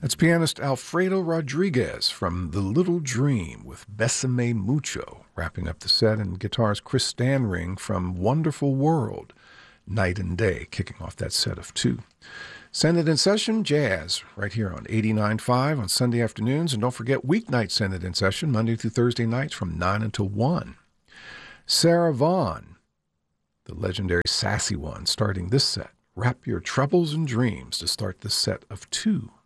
That's pianist Alfredo Rodriguez from The Little Dream with Besame Mucho, wrapping up the set, and guitarist Chris Stanring from Wonderful World, Night and Day, kicking off that set of two. Send It In Session Jazz right here on 89.5 on Sunday afternoons. And don't forget weeknight Send It In Session, Monday through Thursday nights from 9 until 1. Sarah Vaughan, the legendary Sassy One, starting this set. Wrap Your Troubles and Dreams to start this set of two.